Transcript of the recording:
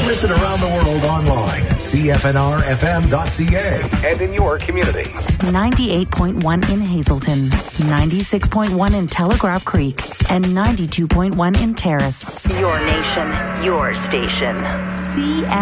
Listen around the world online at cfnrfm.ca and in your community. 98.1 in Hazelton, 96.1 in Telegraph Creek, and 92.1 in Terrace. Your nation, your station. CFNR.